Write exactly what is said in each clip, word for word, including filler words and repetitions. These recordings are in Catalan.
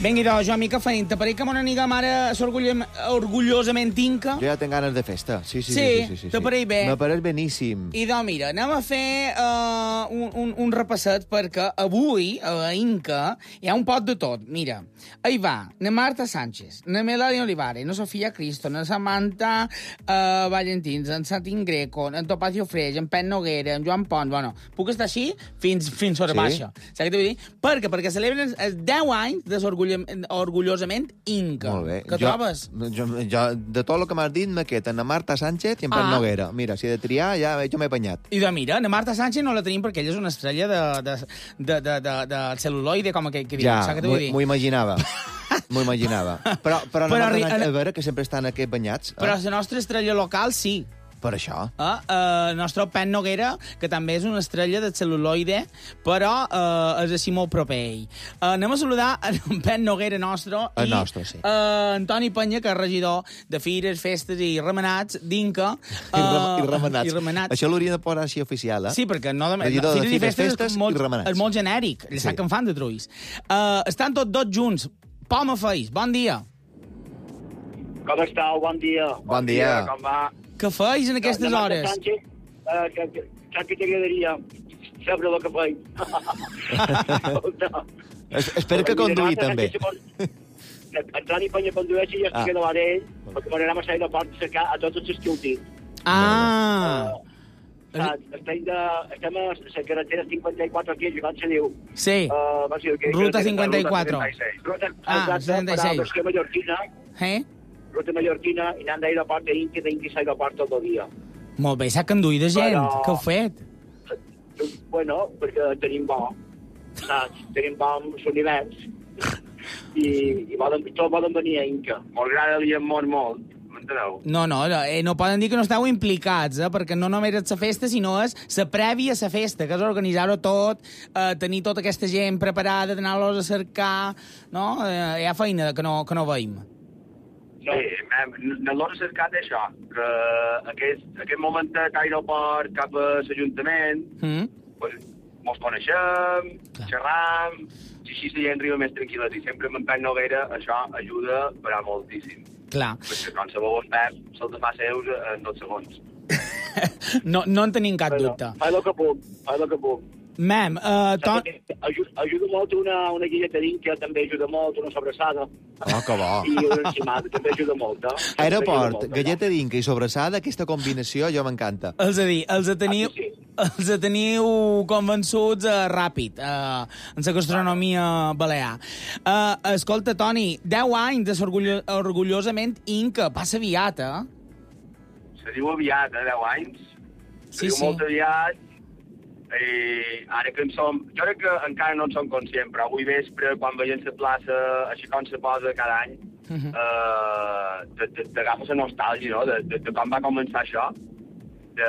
Vinga, doncs, jo, mica feint. Te pareix que m'on anirem ara orgullosament inca? Jo ja tinc ganes de festa. Sí, sí, sí, sí. sí, sí, sí te pareix bé? Me pareix beníssim. I doncs, mira, anem a fer uh, un, un, un repasset, perquè avui, a Inca, hi ha un pot de tot. Mira, hi va, na Marta Sánchez, na Melania Olivares, na Sofia Cristo, na Samantha uh, Valentins, en Satin Greco, en Topacio Freix, en Pet Noguera, en Joan Pont... Bueno, puc estar així fins, fins sobre sí? baixa. Saps què t'ho vull dir? Perquè, perquè celebren els deu anys de orgullosament Inca. Molt bé. Què jo, trobes? Jo, jo, de tot el que m'has dit, me queda na Marta Sánchez i en Pet Ah. Noguera. Mira, si he de triar, ja jo m'he apanyat. I de mira, na Marta Sánchez no la tenim perquè ella és una estrella de, de, de, de, de, de cel·luloide, com que, que diu. Ja, Saps què t'ho vull dir? m'ho imaginava. M'ho imaginava. Però, però, Però no arri- a veure que sempre estan aquests banyats. Eh? Però la nostra estrella local, sí. Per això. Eh? Uh, el nostre Pet Noguera, que també és una estrella de cel·luloide, però uh, és així molt proper a ell. Uh, anem a saludar en Pet Noguera nostre El i nostre, sí. uh, Antoni Penya, que és regidor de Fires, Festes i Remenats d'Inca. I, rem I remenats. I remenats. Això l'hauria de posar així oficial, eh? Sí, perquè no de... Regidor de Fires i Fires, Festes, Festes és, molt, i Remenats. és molt genèric. Li Sí. sap que en fan de truis. Uh, estan tots dos junts. Poma Feis, bon dia. Com estàu? Bon dia. Bon dia. Com va? Què feis en aquestes La Marta hores? Sánchez, uh, que, que, saps que t'agradaria saber el que feim? Es, espero que conduï, també. Antoni Penya condueixi i estic Ah. a davant d'ell, perquè m'anarem a l'aeroport a cercar a tots els esquiutits. Ah, Saps? Estem, de, estem a la carretera cinquanta-quatre aquí, com se diu? sí. Uh, com se diu? Que- Ruta que- cinquanta-quatre. Ruta setanta i seis. Ruta, Ah, exacte, setanta i seis. per a la mallorquina, Eh? ruta mallorquina, i anant d'aeroport a Inca, d'Inca a l'aeroport tot el dia. Molt bé, s'ha conduït de gent. Però- Què heu fet? Bueno, perquè tenim bo, saps? Tenim bons univers i, i volen, tots volen venir a Inca. M'agrada-li en molt, molt, m'enteneu? No, no, no, eh, no poden dir que no esteu implicats, eh, perquè no només és la festa, sinó és la prèvia a la festa, que és organitzar-ho tot, eh, tenir tota aquesta gent preparada, d'anar-los a cercar, no? Eh, hi ha feina que no, que no veiem. Sí, anem a cercar això, que aquest, aquest momentet d'aeroport cap a l'Ajuntament, Mm? pues, mos coneixem, Clar. xerram, i així la gent riu més tranquil·la, i sempre amb en Pep Noguera això ajuda però moltíssim. Clar. Perquè qualsevol expert se'ls fa seus en dos segons. No, no en tenim cap dubte. Fai el que puc, fai el que puc. Mem, eh, to... Ajuda, ajuda molt una, una guilleta que també ajuda molt, una sobrassada. Oh, que bo. I una encimada, també ajuda molt, eh? També Aeroport, ajuda molt, galleta d'inca i sobrassada, aquesta combinació jo m'encanta. És a dir, els teniu, Ah, sí, sí. els teniu convençuts uh, ràpid uh, en la gastronomia balear. Uh, escolta, Toni, deu anys de ser orgullo orgullosament Inca. Passa aviat, eh? Se diu aviat, eh, deu anys. Se Sí, diu sí. molt aviat. I ara que en som... Jo crec que encara no en som conscients, però avui vespre, quan veiem la plaça, així com se posa cada any, uh Mhm. -huh. eh, t'agafa la nostàlgia, no?, de, de, de com va començar això, de,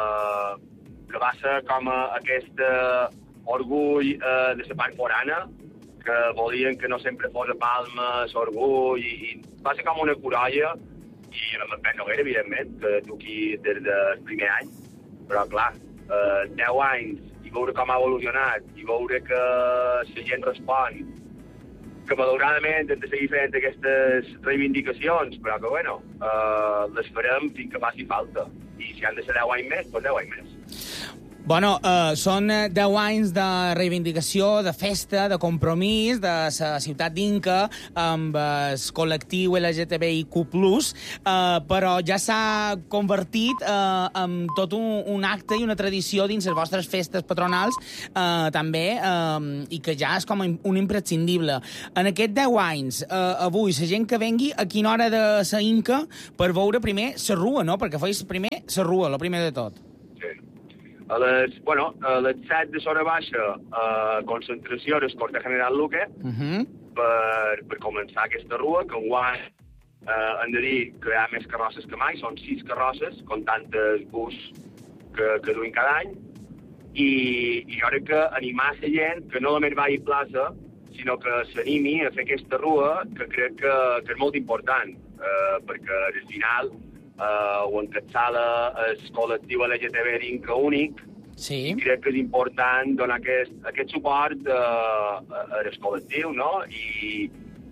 que va ser com a, aquest eh, orgull eh, de la part forana, que volien que no sempre fos a Palma, l'orgull, i, i va ser com una corolla, i amb el Pep Noguera, evidentment, que tu aquí des del primer any, però clar, eh, deu anys, i veure com ha evolucionat, i veure que la gent respon, que malauradament hem de seguir fent aquestes reivindicacions, però que, bueno, eh, les farem fins que faci falta. I si han de ser deu anys més, doncs deu anys més. Bueno, uh, són eh, deu anys de reivindicació, de festa, de compromís de la ciutat d'Inca amb el col·lectiu L G T B I Q plus, uh, però ja s'ha convertit uh, en tot un, un acte i una tradició dins les vostres festes patronals uh, també, uh, i que ja és com un imprescindible. En aquests deu anys, uh, avui, la gent que vengui, a quina hora de la Inca per veure primer la rua, no? Perquè feis primer la rua, el primer de tot. A les, bueno, a les set de l'hora baixa, eh, concentració a l'Escorte General Luque, Uh -huh. per, per començar aquesta rua, que enguany eh, hem de dir que hi ha més carrosses que mai, són sis carrosses, comptant el bus que, que duim cada any, i, i jo crec que animar la gent que no només vagi a plaça, sinó que s'animi a fer aquesta rua, que crec que, que és molt important, eh, perquè al final eh, ho encapçala el col·lectiu L G T B d'Inca únic, Sí. i crec que és important donar aquest, aquest suport eh, al col·lectiu, no? I,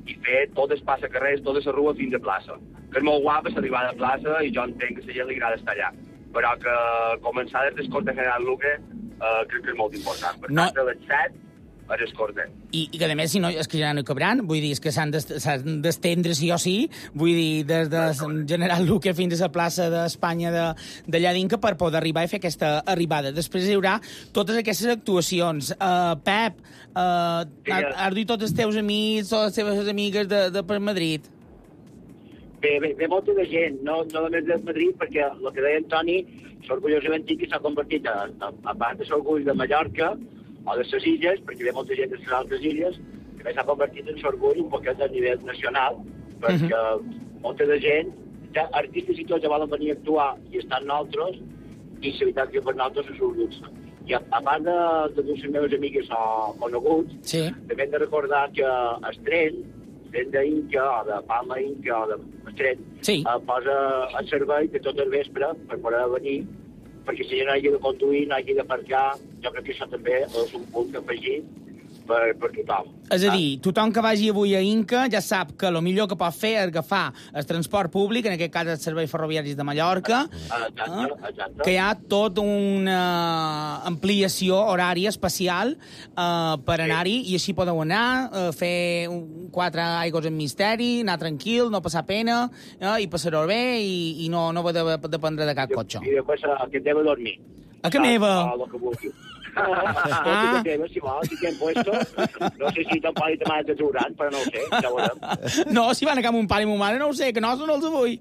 i fer tot el passacarrers, tota la rua fins a plaça. Que és molt guapa l'arribada a plaça i jo entenc que a la gent li agrada estar allà. Però que començar des del Corte General Luque eh, crec que és molt important. Per no. tant, de les set a les Corte. I, I que, a més, si no, és que ja no hi cabran. Vull dir, és que s'han d'estendre sí o sí. Vull dir, des de General Luque fins a la plaça d'Espanya d'allà d'Inca per poder arribar i fer aquesta arribada. Després hi haurà totes aquestes actuacions. Uh, Pep, uh, sí, has, has dit tots els teus amics, totes les teves amigues de, de per Madrid? Bé, bé, bé, molta de gent, no, no només de Madrid, perquè el que deia en Toni, l'orgullosament que s'ha convertit, a, a, a part de l'orgull de Mallorca, o de les illes, perquè hi ha molta gent de les altres illes, que s'ha convertit en l'orgull un poquet a nivell nacional, perquè uh -huh. molta de gent, ja, artistes i tots ja volen venir a actuar i estan nosaltres, i la veritat que per nosaltres és un luxe. I a, a part de, de les meves amigues o coneguts, sí. també hem de recordar que el tren, el tren d'Inca o de Palma Inca o de tren, sí. eh, posa al servei de tot el vespre per poder venir, perquè si no hagi de conduir, no hagi d'aparcar, jo crec que això també és un punt d'afegir per, per tothom. És a dir, tothom que vagi avui a Inca ja sap que el millor que pot fer és agafar el transport públic, en aquest cas els serveis ferroviaris de Mallorca, exacte, exacte. que hi ha tota una ampliació horària especial eh, per anar-hi, i així podeu anar, eh, fer un, quatre aigües en misteri, anar tranquil, no passar pena, eh, i passar-ho bé, i, i no, no haver de dependre de cap cotxe. I després a que deu dormir. A que meva? A lo que vulgui. Ah. Si vol, si tenen puesto, no sé si ton pare i ta mare te trauran, però no ho sé, ja veurem. No, si van a cap un pare i mon mare, no ho sé, que no, no els vull.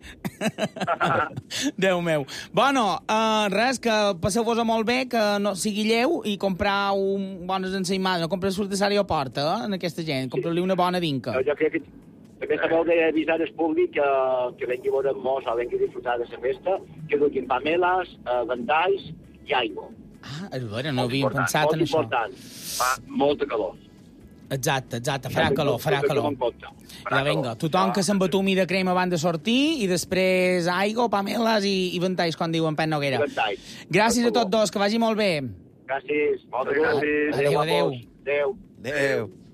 Déu meu. Bueno, uh, res, que passeu-vos molt bé, que no sigui lleu, i comprau bones ensaïmades, no compreu surt de l'aeroport, eh, en aquesta gent, compreu-li una bona vinca. No, jo crec que també sabeu d'avisar el públic que, que vengui a veure mos o vengui a disfrutar de la festa, que duguin pameles, eh, ventalls i aigua. Ah, és vera, no havíem pensat en això. Molt important. Fa molta calor. Exacte, exacte, farà calor, farà calor. Ja, vinga, tothom que s'embatumi de crema abans de sortir, i després aigua, pameles i, i ventalls, com diuen Pep Noguera. Gràcies a tots dos, que vagi molt bé. Gràcies. Moltes gràcies. Adéu, adéu. Adéu. Adéu.